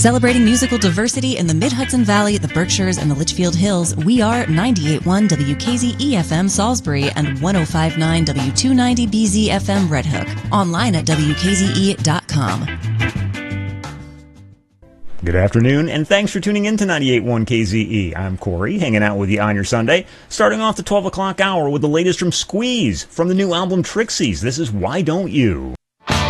Celebrating musical diversity in the Mid-Hudson Valley, the Berkshires, and the Litchfield Hills, we are 98.1 WKZE-FM Salisbury and 105.9 W290BZ-FM Red Hook. Online at WKZE.com. Good afternoon, and thanks for tuning in to 98.1 KZE. I'm Corey, hanging out with you on your Sunday, starting off the 12 o'clock hour with the latest from Squeeze, from the new album Trixies. This is Why Don't You?